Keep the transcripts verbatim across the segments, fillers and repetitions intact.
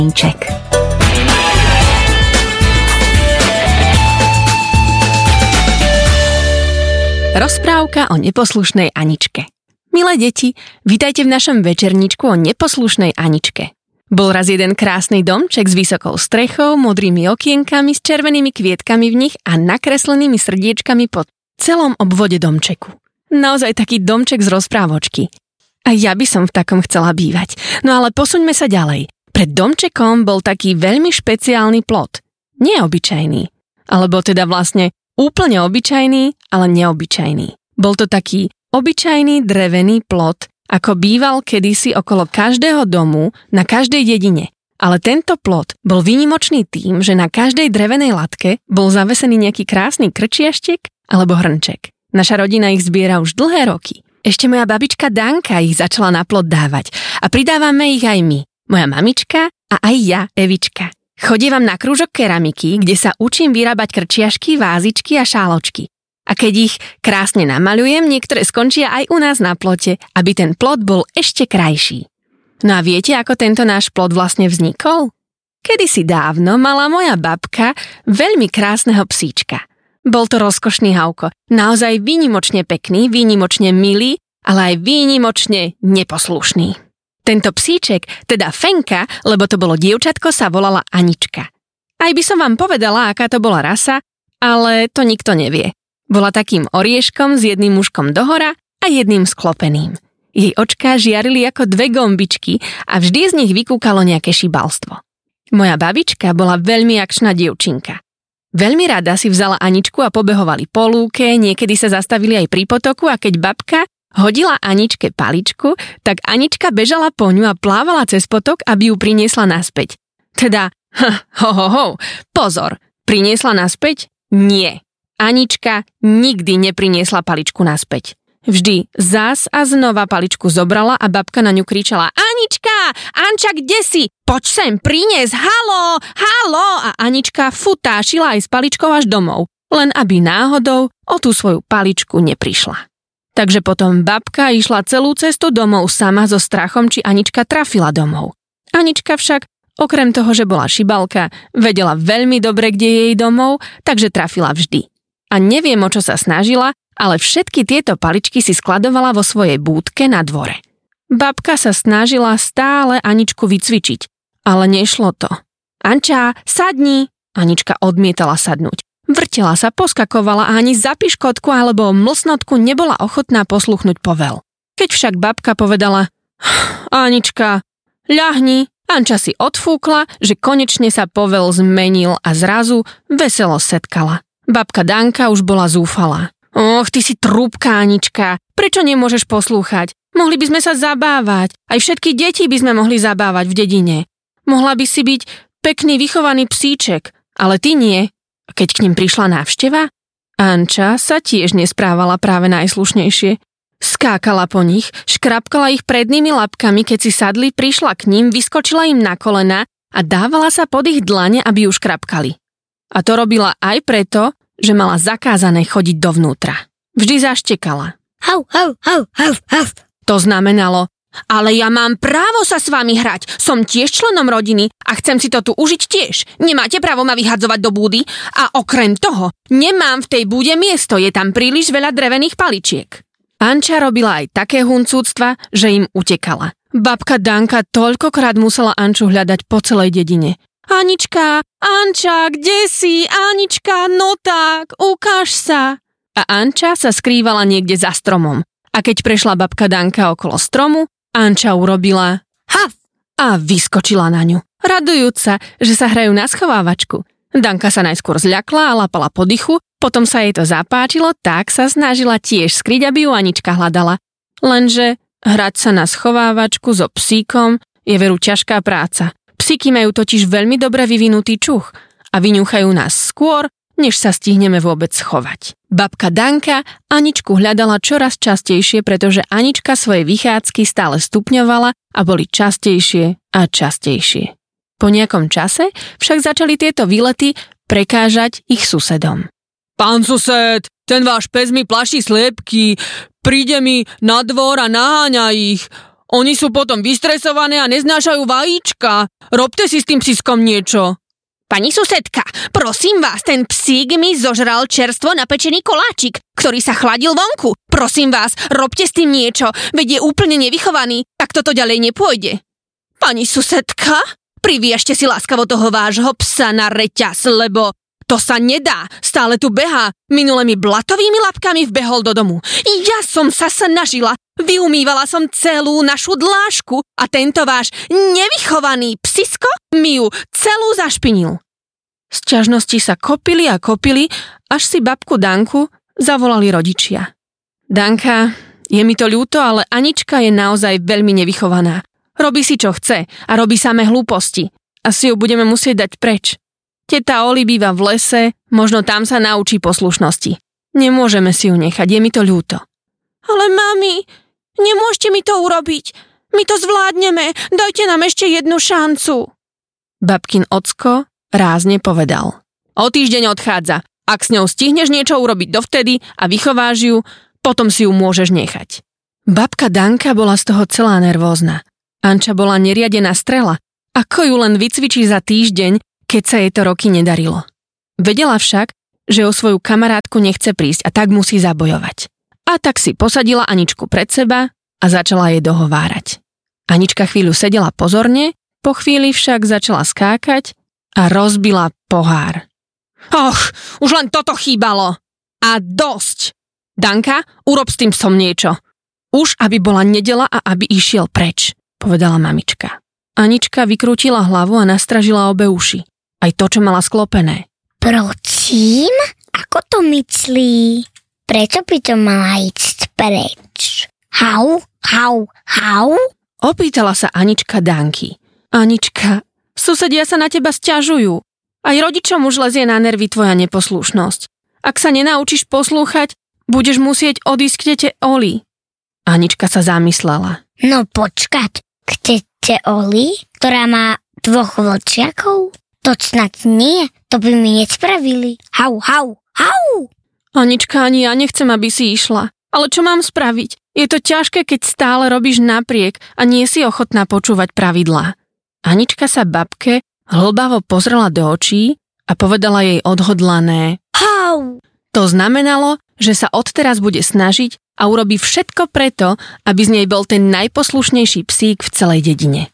Rozprávka o neposlušnej Aničke. Milé deti, vitajte v našom večerníčku o neposlušnej Aničke. Bol raz jeden krásny domček s vysokou strechou, modrými okienkami, s červenými kvietkami v nich a nakreslenými srdiečkami po celom obvode domčeku. Naozaj taký domček z rozprávočky. A ja by som v takom chcela bývať. No ale posuňme sa ďalej. Pred domčekom bol taký veľmi špeciálny plot. Neobyčajný. Alebo teda vlastne úplne obyčajný, ale neobyčajný. Bol to taký obyčajný drevený plot, ako býval kedysi okolo každého domu na každej dedine. Ale tento plot bol výnimočný tým, že na každej drevenej latke bol zavesený nejaký krásny krčiaštek alebo hrnček. Naša rodina ich zbiera už dlhé roky. Ešte moja babička Danka ich začala na plot dávať a pridávame ich aj my. Moja mamička a aj ja, Evička. Chodievam na krúžok keramiky, kde sa učím vyrábať krčiašky, vázičky a šáločky. A keď ich krásne namaľujem, niektoré skončia aj u nás na plote, aby ten plot bol ešte krajší. No a viete, ako tento náš plot vlastne vznikol? Kedysi dávno mala moja babka veľmi krásneho psíčka. Bol to rozkošný Hauko, naozaj výnimočne pekný, výnimočne milý, ale aj výnimočne neposlušný. Tento psíček, teda Fenka, lebo to bolo dievčatko, sa volala Anička. Aj by som vám povedala, aká to bola rasa, ale to nikto nevie. Bola takým orieškom s jedným mužkom dohora a jedným sklopeným. Jej očká žiarili ako dve gombičky a vždy z nich vykúkalo nejaké šibalstvo. Moja babička bola veľmi akčná dievčinka. Veľmi rada si vzala Aničku a pobehovali po lúke, niekedy sa zastavili aj pri potoku a keď babka hodila Aničke paličku, tak Anička bežala po ňu a plávala cez potok, aby ju priniesla naspäť. Teda, ho, ho, ho, pozor, priniesla naspäť? Nie. Anička nikdy nepriniesla paličku naspäť. Vždy zás a znova paličku zobrala a babka na ňu kričala: Anička, Anča, kde si? Poď sem, prinies, halo, halo! A Anička futášila aj s paličkou až domov, len aby náhodou o tú svoju paličku neprišla. Takže potom babka išla celú cestu domov sama so strachom, či Anička trafila domov. Anička však, okrem toho, že bola šibalka, vedela veľmi dobre, kde je jej domov, takže trafila vždy. A neviem, o čo sa snažila, ale všetky tieto paličky si skladovala vo svojej búdke na dvore. Babka sa snažila stále Aničku vycvičiť, ale nešlo to. Anča, sadni! Anička odmietala sadnúť. Vrtela sa, poskakovala a ani za piškotku alebo mlsnotku nebola ochotná posluchnúť povel. Keď však babka povedala: Anička, ľahni, Anča si odfúkla, že konečne sa povel zmenil a zrazu veselo setkala. Babka Danka už bola zúfalá. Och, ty si trúbka, Anička, prečo nemôžeš poslúchať? Mohli by sme sa zabávať, aj všetky deti by sme mohli zabávať v dedine. Mohla by si byť pekný vychovaný psíček, ale ty nie. A keď k nim prišla návšteva, Anča sa tiež nesprávala práve najslušnejšie. Skákala po nich, škrapkala ich prednými labkami, keď si sadli, prišla k ním, vyskočila im na kolena a dávala sa pod ich dlane, aby ju škrapkali. A to robila aj preto, že mala zakázané chodiť dovnútra. Vždy zaštekala. Hau, hau, hau, hau, hau. To znamenalo: ale ja mám právo sa s vami hrať, som tiež členom rodiny a chcem si to tu užiť tiež. Nemáte právo ma vyhadzovať do búdy a okrem toho nemám v tej búde miesto, je tam príliš veľa drevených paličiek. Anča robila aj také huncúctva, že im utekala. Babka Danka toľkokrát musela Anču hľadať po celej dedine. Anička, Anča, kde si? Anička, no tak, ukáž sa. A Anča sa skrývala niekde za stromom. A keď prešla babka Danka okolo stromu, Anča urobila haf a vyskočila na ňu, radujúc sa, že sa hrajú na schovávačku. Danka sa najskôr zľakla a lapala po dychu, potom sa jej to zapáčilo, tak sa snažila tiež skryť, aby ju Anička hľadala. Lenže hrať sa na schovávačku so psíkom je veru ťažká práca. Psíky majú totiž veľmi dobre vyvinutý čuch a vyňúchajú nás skôr, než sa stihneme vôbec schovať. Babka Danka Aničku hľadala čoraz častejšie, pretože Anička svoje vychádzky stále stupňovala a boli častejšie a častejšie. Po nejakom čase však začali tieto výlety prekážať ich susedom. Pán sused, ten váš pes mi plaší sliepky, príde mi na dvor a naháňa ich. Oni sú potom vystresované a neznášajú vajíčka. Robte si s tým psískom niečo. Pani susedka, prosím vás, ten psík mi zožral čerstvo napečený koláčik, ktorý sa chladil vonku. Prosím vás, robte s tým niečo, veď je úplne nevychovaný, tak toto ďalej nepôjde. Pani susedka, priviažte si láskavo toho vášho psa na reťaz, lebo to sa nedá, stále tu behá. Minule mi blatovými labkami vbehol do domu. Ja som sa snažila, vyumývala som celú našu dlášku a tento váš nevychovaný psisko mi ju celú zašpinil. Sťažnosti sa kopili a kopili, až si babku Danku zavolali rodičia. Danka, je mi to ľúto, ale Anička je naozaj veľmi nevychovaná. Robí si, čo chce a robí samé hlúposti. Asi ju budeme musieť dať preč. Teta Oli býva v lese, možno tam sa naučí poslušnosti. Nemôžeme si ju nechať, je mi to ľúto. Ale mami, nemôžete mi to urobiť. My to zvládneme, dajte nám ešte jednu šancu. Babkin ocko rázne povedal. O týždeň odchádza. Ak s ňou stihneš niečo urobiť dovtedy a vychováš ju, potom si ju môžeš nechať. Babka Danka bola z toho celá nervózna. Anča bola neriadená strela. Ako ju len vycvičí za týždeň, keď sa jej to roky nedarilo. Vedela však, že o svoju kamarátku nechce prísť a tak musí zabojovať. A tak si posadila Aničku pred seba a začala jej dohovárať. Anička chvíľu sedela pozorne, po chvíli však začala skákať a rozbila pohár. Och, už len toto chýbalo. A dosť. Danka, urob s tým psom niečo. Už aby bola nedela a aby išiel preč, povedala mamička. Anička vykrútila hlavu a nastražila obe uši. Aj to, čo mala sklopené. Prosím? Ako to myslí? Prečo by to mala ísť preč? Hau, hau, hau? Opýtala sa Anička Danky. Anička, susedia sa na teba sťažujú. Aj rodičom už lezie na nervy tvoja neposlušnosť. Ak sa nenaučíš poslúchať, budeš musieť odísť k tete Oli. Anička sa zamyslela. No počkať, k tete Oli, ktorá má dvoch vlčiakov? To snad nie, to by mi nespravili. Hau, hau, hau! Anička, ani ja nechcem, aby si išla. Ale čo mám spraviť? Je to ťažké, keď stále robíš napriek a nie si ochotná počúvať pravidlá. Anička sa babke hlbavo pozrela do očí a povedala jej odhodlané Hau! To znamenalo, že sa odteraz bude snažiť a urobí všetko preto, aby z nej bol ten najposlušnejší psík v celej dedine.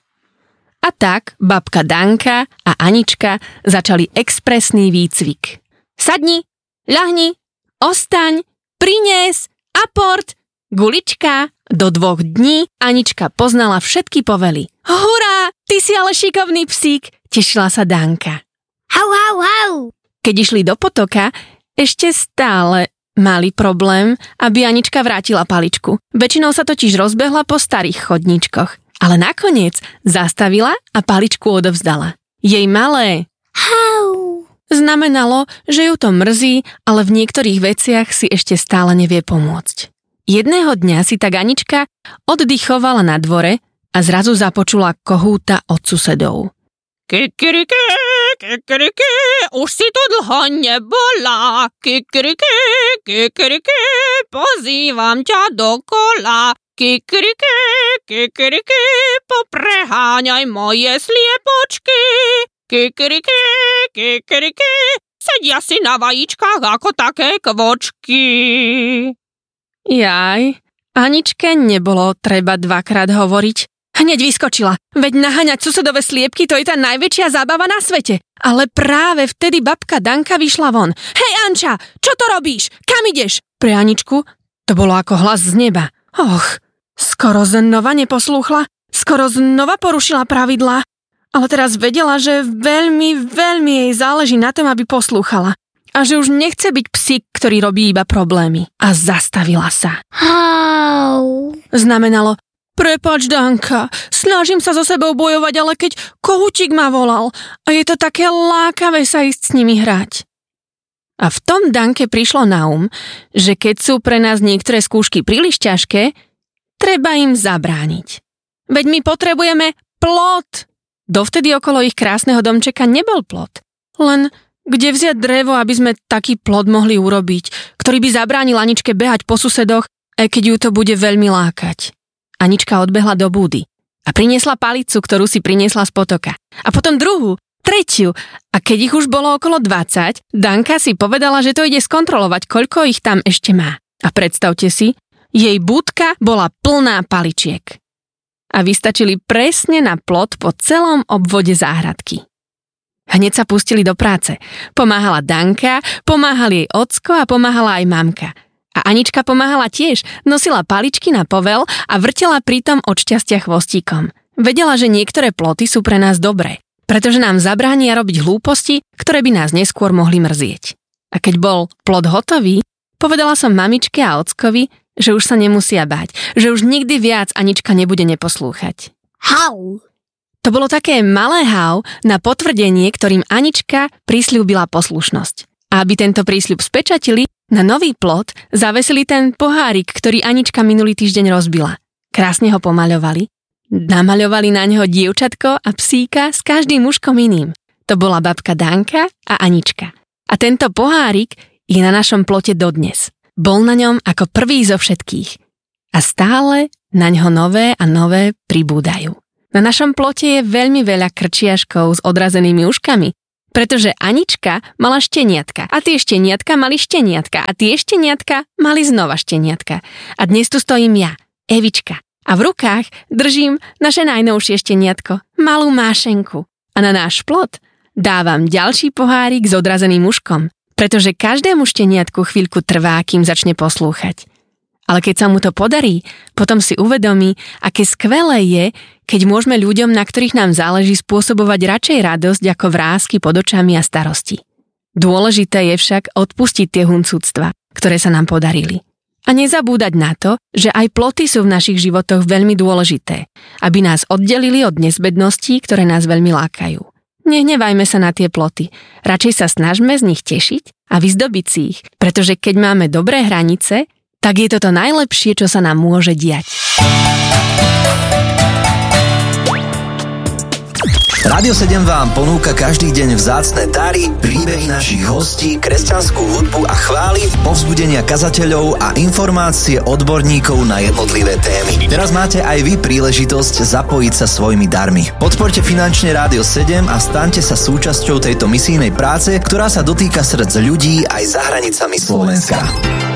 A tak babka Danka a Anička začali expresný výcvik. Sadni, ľahni, ostaň, prinies, aport, gulička. Do dvoch dní Anička poznala všetky povely. Hurá, ty si ale šikovný psík, tešila sa Danka. Hau, hau, hau! Keď išli do potoka, ešte stále mali problém, aby Anička vrátila paličku. Väčšinou sa totiž rozbehla po starých chodníčkoch. Ale nakoniec zastavila a paličku odovzdala. Jej malé Hau znamenalo, že ju to mrzí, ale v niektorých veciach si ešte stále nevie pomôcť. Jedného dňa si tak Anička oddychovala na dvore a zrazu započula kohúta od susedov. Kikiriki, kikiriki, už si tu dlho nebola. Kikiriki, kikiriki, pozývam ťa dokola. Kikiriki, kikiriki, popreháňaj moje sliepočky. Kikiriki, kikiriki, sedia si na vajíčkach ako také kvočky. Jaj, Aničke nebolo treba dvakrát hovoriť. Hneď vyskočila, veď naháňať susedové sliepky to je tá najväčšia zábava na svete. Ale práve vtedy babka Danka vyšla von. Hej Anča, čo to robíš? Kam ideš? Pre Aničku to bolo ako hlas z neba. Och, skoro znova neposlúchla, skoro znova porušila pravidlá, ale teraz vedela, že veľmi, veľmi jej záleží na tom, aby poslúchala a že už nechce byť psík, ktorý robí iba problémy. A zastavila sa. Hau! Znamenalo, prepáč Danka, snažím sa so sebou bojovať, ale keď kohútik ma volal a je to také lákavé sa ísť s nimi hrať. A v tom Danke prišlo na um, že keď sú pre nás niektoré skúšky príliš ťažké, treba im zabrániť. Veď my potrebujeme plot. Dovtedy okolo ich krásneho domčeka nebol plot. Len kde vziať drevo, aby sme taký plot mohli urobiť, ktorý by zabránil Aničke behať po susedoch, aj keď ju to bude veľmi lákať. Anička odbehla do búdy a priniesla palicu, ktorú si priniesla z potoka. A potom druhú, tretiu. A keď ich už bolo okolo dvadsať, Danka si povedala, že to ide skontrolovať, koľko ich tam ešte má. A predstavte si, jej búdka bola plná paličiek. A vystačili presne na plot po celom obvode záhradky. Hneď sa pustili do práce. Pomáhala Danka, pomáhal jej ocko a pomáhala aj mamka. A Anička pomáhala tiež, nosila paličky na povel a vrtela pritom od šťastia chvostíkom. Vedela, že niektoré ploty sú pre nás dobré, pretože nám zabránia robiť hlúposti, ktoré by nás neskôr mohli mrzieť. A keď bol plot hotový, povedala som mamičke a ockovi, že už sa nemusia báť, že už nikdy viac Anička nebude neposlúchať. Hau! To bolo také malé hau na potvrdenie, ktorým Anička prisľúbila poslušnosť. A aby tento prísľub spečatili, na nový plot zavesili ten pohárik, ktorý Anička minulý týždeň rozbila. Krásne ho pomaľovali. Namaľovali na neho dievčatko a psíka s každým mužkom iným. To bola babka Danka a Anička. A tento pohárik je na našom plote dodnes. Bol na ňom ako prvý zo všetkých. A stále na ňo nové a nové pribúdajú. Na našom plote je veľmi veľa krčiaškov s odrazenými uškami, pretože Anička mala šteniatka a tie šteniatka mali šteniatka a tie šteniatka mali znova šteniatka. A dnes tu stojím ja, Evička, a v rukách držím naše najnovšie šteniatko, malú Mášenku. A na náš plot dávam ďalší pohárik s odrazeným uškom, pretože každému šteniatku chvíľku trvá, kým začne poslúchať. Ale keď sa mu to podarí, potom si uvedomí, aké skvelé je, keď môžeme ľuďom, na ktorých nám záleží, spôsobovať radšej radosť ako vrásky pod očami a starosti. Dôležité je však odpustiť tie huncúctva, ktoré sa nám podarili. A nezabúdať na to, že aj ploty sú v našich životoch veľmi dôležité, aby nás oddelili od nezbedností, ktoré nás veľmi lákajú. Nehnevajme sa na tie ploty, radšej sa snažme z nich tešiť a vyzdobiť si ich, pretože keď máme dobré hranice, tak je to to najlepšie, čo sa nám môže diať. Rádio sedem vám ponúka každý deň vzácne dary, príbehy našich hostí, kresťanskú hudbu a chvály, povzbudenia kazateľov a informácie odborníkov na jednotlivé témy. Teraz máte aj vy príležitosť zapojiť sa svojimi darmi. Podporte finančne Rádio sedem a staňte sa súčasťou tejto misijnej práce, ktorá sa dotýka srdc ľudí aj za hranicami Slovenska.